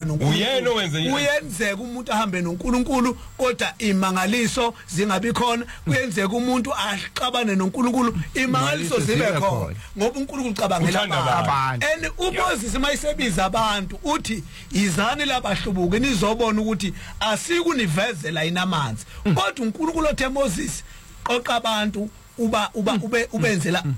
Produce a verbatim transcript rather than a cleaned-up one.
noNkulunkulu uyenzeka umuntu ahambe noNkulunkulu kodwa imangaliso zingabi khona kuyenzeka umuntu axabane noNkulunkulu imangaliso zibe khona ngoba uNkulunkulu ucabangela abantu and uMoses mayisebiza abantu uthi izani labahlubuke nizobona ukuthi asikunivezela inamanzi kodwa uNkulunkulu othe Moses qoqa abantu uba uba ube ubenzela